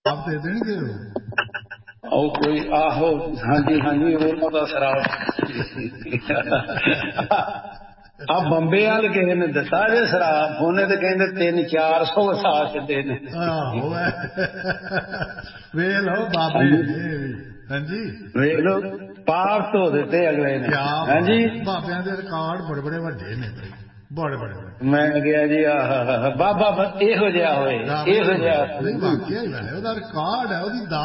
ਆਪ ਦੇ ਦੇਣਗੇ ਉਹ ਕੋਈ ਆਹੋ ਹਾਂਜੀ ਹਾਂਜੀ ਉਹਨਾਂ ਦਾ ਸ਼ਰਾਬ ਆ ਬੰਬੇ ਵਾਲ ਕਿਸੇ ਨੇ ਦਿੱਤਾ ਜੇ ਸ਼ਰਾਬ ਉਹਨੇ ਤੇ ਕਹਿੰਦੇ 300-400 ਵਸਾ ਛੱਡੇ ਨੇ ਆਹੋ ਵੇਖ ਲਓ ਬਾਬੇ ਨੇ ਵੀ ਹਾਂਜੀ ਵੇਖ ਲਓ ਪਾਪ ਧੋ ਦਿੱਤੇ ਅਗਲੇ ਨੇ ਹਾਂਜੀ ਬਾਬਿਆਂ ਦੇ ਰਿਕਾਰਡ ਬੜੇ ਬੜੇ ਵੱਡੇ ਨੇ ਬਈ ਬੜੇ ਮੈਂ ਕਿਹਾ ਜੀ ਆਹ ਬਾਬਾ ਇਹੋ ਜਿਹਾ ਹੋਏ ਇਹੋ ਜਿਹਾ ਨਹੀਂ ਵਾਕਿਆ ਹੀ ਵੈਸੇ ਉਹਦਾ ਰਿਕਾਰਡ ਹੈ ਉਹਦੀ